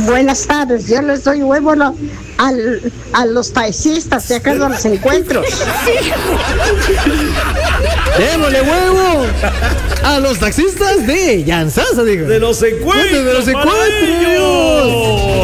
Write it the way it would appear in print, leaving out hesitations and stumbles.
Buenas tardes, yo les doy huevo a los taxistas de acá de los encuentros. Démosle huevo a los taxistas de Yanzasa, dijo. De los encuentros. De los encuentros.